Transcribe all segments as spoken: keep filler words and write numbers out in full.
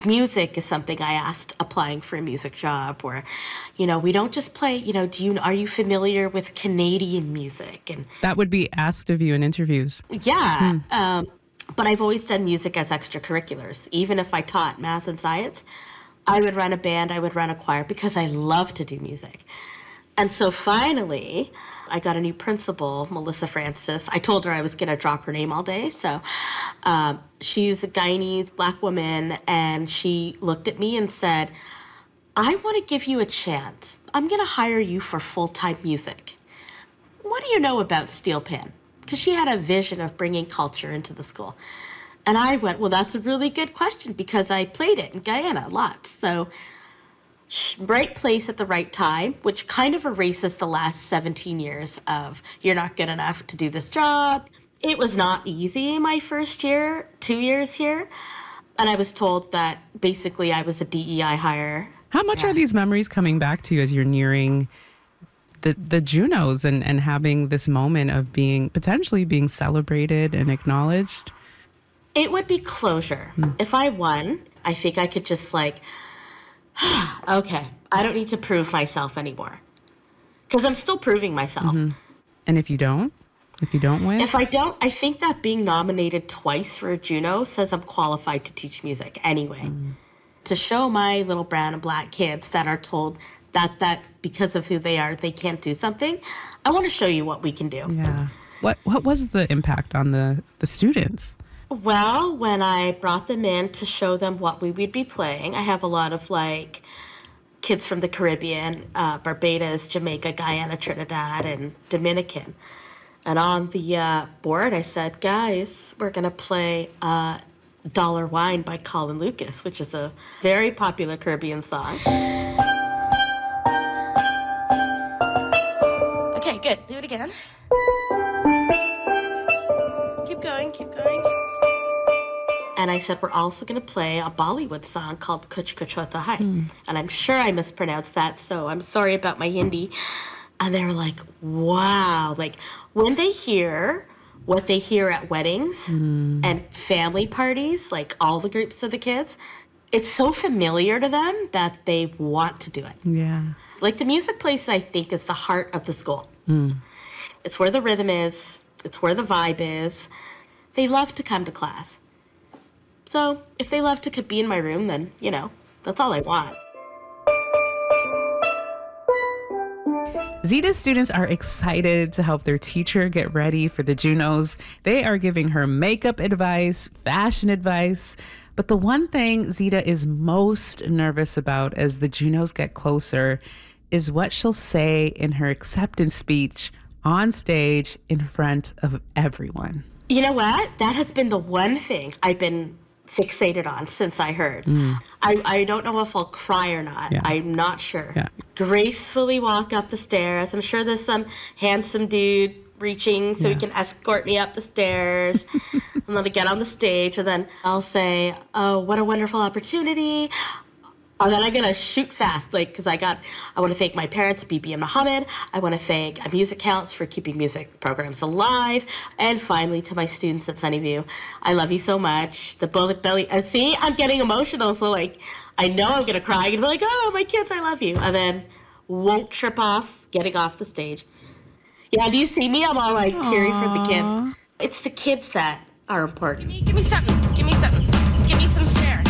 Music is something I asked applying for a music job, or, you know, we don't just play, you know, do you, are you familiar with Canadian music? And that would be asked of you in interviews. Yeah. Hmm. Um, but I've always done music as extracurriculars. Even if I taught math and science, I would run a band, I would run a choir because I love to do music. And so finally, I got a new principal, Melissa Francis. I told her I was going to drop her name all day. So um, she's a Guyanese black woman, and she looked at me and said, I want to give you a chance. I'm going to hire you for full-time music. What do you know about steel pan? Because she had a vision of bringing culture into the school. And I went, well, that's a really good question because I played it in Guyana lots. So right place at the right time, which kind of erases the last seventeen years of you're not good enough to do this job. It was not easy my first year, two years here. And I was told that basically I was a D E I hire. How much yeah. are these memories coming back to you as you're nearing the, the Junos and, and having this moment of being potentially being celebrated and acknowledged? It would be closure. Mm. If I won, I think I could just like, okay, I don't need to prove myself anymore. Because I'm still proving myself. Mm-hmm. And if you don't? If you don't win? If I don't, I think that being nominated twice for a Juno says I'm qualified to teach music anyway. Mm. To show my little brown and black kids that are told that that because of who they are, they can't do something, I want to show you what we can do. Yeah. What What was the impact on the, the students? Well, when I brought them in to show them what we would be playing, I have a lot of like kids from the Caribbean, uh, Barbados, Jamaica, Guyana, Trinidad, and Dominican. And on the uh, board, I said, guys, we're going to play uh, Dollar Wine by Colin Lucas, which is a very popular Caribbean song. Okay, good. Do it again. Keep going, keep going. And I said, we're also going to play a Bollywood song called Kuch Kuch Hota Hai. Mm. And I'm sure I mispronounced that, so I'm sorry about my Hindi. And they were like, wow. Like, when they hear what they hear at weddings mm. and family parties, like all the groups of the kids, it's so familiar to them that they want to do it. Yeah. Like, the music place, I think, is the heart of the school. Mm. It's where the rhythm is. It's where the vibe is. They love to come to class. So if they love to be in my room, then, you know, that's all I want. Zita's students are excited to help their teacher get ready for the Junos. They are giving her makeup advice, fashion advice. But the one thing Zita is most nervous about as the Junos get closer is what she'll say in her acceptance speech on stage in front of everyone. You know what? That has been the one thing I've been fixated on since I heard. Mm. I, I don't know if I'll cry or not. Yeah. I'm not sure. Yeah. Gracefully walk up the stairs. I'm sure there's some handsome dude reaching so yeah. he can escort me up the stairs. I'm going to get on the stage, and then I'll say, oh, what a wonderful opportunity. And then I'm going to shoot fast, like, because I got, I want to thank my parents, Bibi and Muhammad. I want to thank Music Counts for keeping music programs alive. And finally, to my students at Sunnyview, I love you so much. The bullet belly, and see, I'm getting emotional. So, like, I know I'm going to cry. I'm going to be like, oh, my kids, I love you. And then won't trip off getting off the stage. Yeah, do you see me? I'm all, like, teary for the kids. It's the kids that are important. Give me, give me something. Give me something. Give me some snare.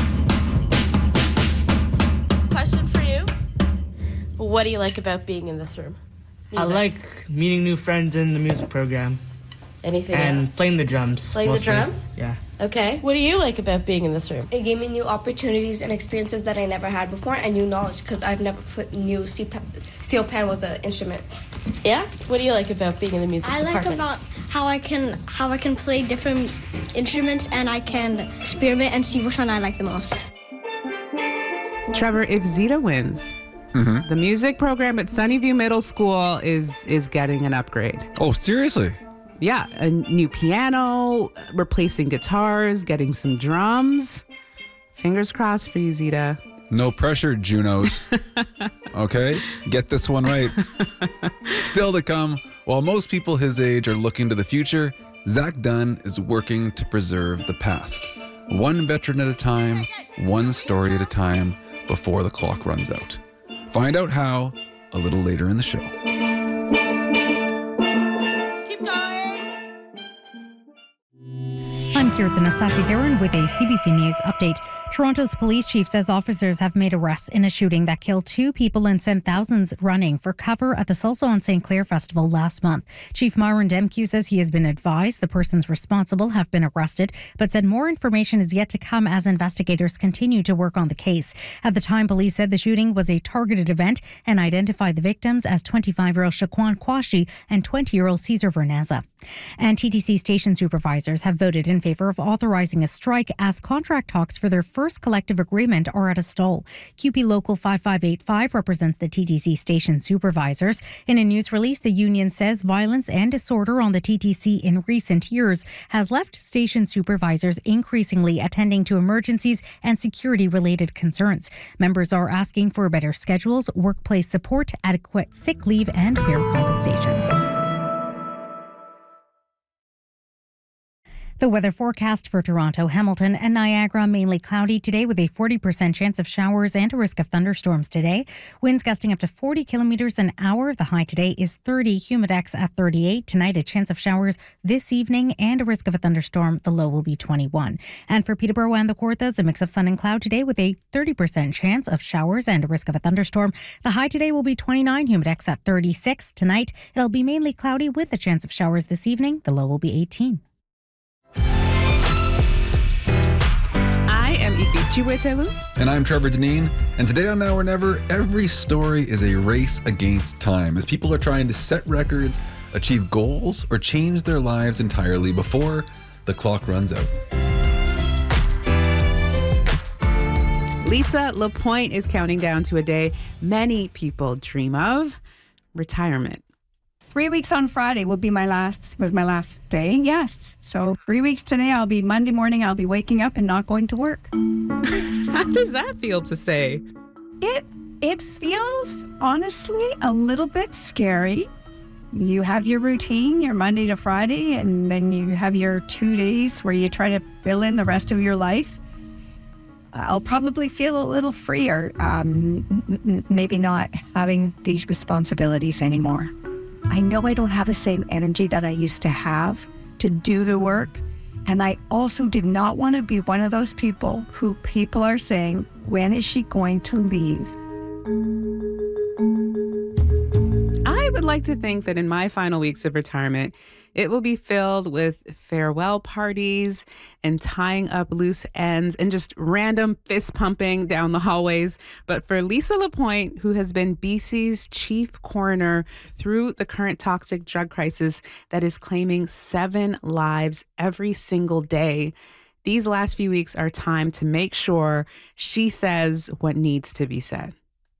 Question for you. What do you like about being in this room? Music. I like meeting new friends in the music program. Anything and else? playing the drums. Playing mostly. the drums? Yeah. Okay. What do you like about being in this room? It gave me new opportunities and experiences that I never had before, and new knowledge because I've never put new steel pan, steel pan was an instrument. Yeah. What do you like about being in the music I department? like about how I can how I can play different instruments and I can experiment and see which one I like the most. Trevor, if Zita wins, mm-hmm. the music program at Sunnyview Middle School is is getting an upgrade. Oh, seriously? Yeah, a new piano, replacing guitars, getting some drums. Fingers crossed for you, Zita. No pressure, Junos. Okay, get this one right. Still to come, while most people his age are looking to the future, Zach Dunn is working to preserve the past. One veteran at a time, one story at a time before the clock runs out. Find out how a little later in the show. Keep going. I'm Kirtan Asasi-Theron with a C B C News update. Toronto's police chief says officers have made arrests in a shooting that killed two people and sent thousands running for cover at the Salsa on Saint Clair Festival last month. Chief Myron Demkew says he has been advised the persons responsible have been arrested, but said more information is yet to come as investigators continue to work on the case. At the time, police said the shooting was a targeted event and identified the victims as twenty-five-year-old Shaquan Kwashi and twenty-year-old Cesar Verneza. And T T C station supervisors have voted in favor of authorizing a strike as contract talks for their first collective agreement are at a stall. Q P Local five five eight five represents the T T C station supervisors. In a news release, the union says violence and disorder on the T T C in recent years has left station supervisors increasingly attending to emergencies and security-related concerns. Members are asking for better schedules, workplace support, adequate sick leave, and fair compensation. The weather forecast for Toronto, Hamilton and Niagara, mainly cloudy today with a forty percent chance of showers and a risk of thunderstorms today. Winds gusting up to forty kilometers an hour. The high today is thirty, humidex at thirty-eight. Tonight, a chance of showers this evening and a risk of a thunderstorm. The low will be twenty-one. And for Peterborough and the Kawarthas, a mix of sun and cloud today with a thirty percent chance of showers and a risk of a thunderstorm. The high today will be twenty-nine, humidex at thirty-six. Tonight, it'll be mainly cloudy with a chance of showers this evening. The low will be eighteen. I am Ifi Chiwetelu. And I'm Trevor Deneen. And today on Now or Never, every story is a race against time as people are trying to set records, achieve goals, or change their lives entirely before the clock runs out. Lisa Lapointe is counting down to a day many people dream of: retirement. Three weeks on Friday will be my last, was my last day, yes. So three weeks today, I'll be, Monday morning, I'll be waking up and not going to work. How does that feel to say? It, it feels, honestly, a little bit scary. You have your routine, your Monday to Friday, and then you have your two days where you try to fill in the rest of your life. I'll probably feel a little freer, um, m- maybe not having these responsibilities anymore. I know I don't have the same energy that I used to have to do the work. And I also did not want to be one of those people who people are saying, when is she going to leave? I would like to think that in my final weeks of retirement, it will be filled with farewell parties and tying up loose ends and just random fist pumping down the hallways. But for Lisa Lapointe, who has been B C's chief coroner through the current toxic drug crisis that is claiming seven lives every single day, these last few weeks are time to make sure she says what needs to be said.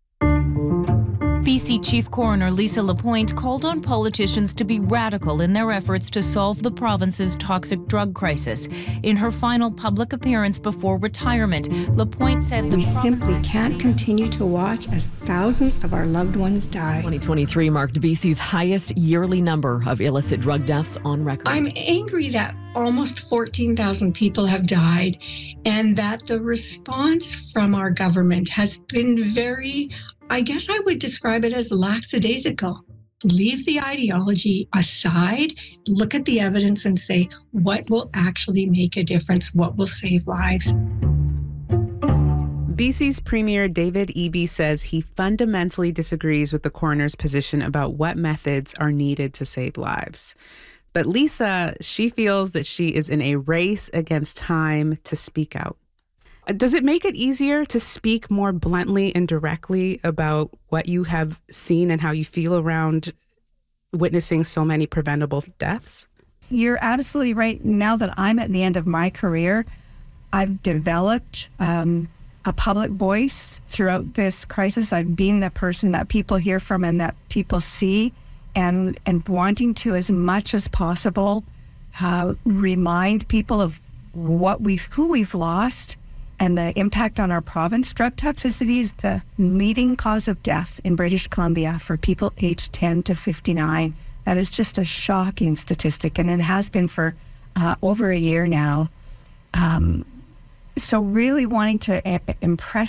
B C Chief Coroner Lisa Lapointe called on politicians to be radical in their efforts to solve the province's toxic drug crisis. In her final public appearance before retirement, Lapointe said the we simply can't continue to watch as thousands of our loved ones die. twenty twenty-three marked B C's highest yearly number of illicit drug deaths on record. I'm angry that almost fourteen thousand people have died and that the response from our government has been very, I guess I would describe it as lackadaisical. Leave the ideology aside, look at the evidence and say, what will actually make a difference? What will save lives? B C's Premier David Eby says he fundamentally disagrees with the coroner's position about what methods are needed to save lives. But Lisa, she feels that she is in a race against time to speak out. Does it make it easier to speak more bluntly and directly about what you have seen and how you feel around witnessing so many preventable deaths? You're absolutely right. Now that I'm at the end of my career, I've developed um, a public voice throughout this crisis. I've been the person that people hear from and that people see, and, and wanting to, as much as possible, uh, remind people of what we've, who we've lost, and the impact on our province. Drug toxicity is the leading cause of death in British Columbia for people aged ten to fifty-nine. That is just a shocking statistic, and it has been for uh, over a year now. Um, So really wanting to uh, impress